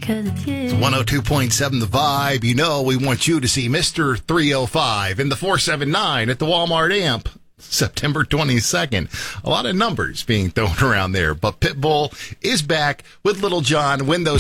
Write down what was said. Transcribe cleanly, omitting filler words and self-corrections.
'cause it's you. 102.7 The Vibe. You know we want you to see Mr. 305 in the 479 at the Walmart Amp. September 22nd. A lot of numbers being thrown around there, but Pitbull is back with Little John. Win those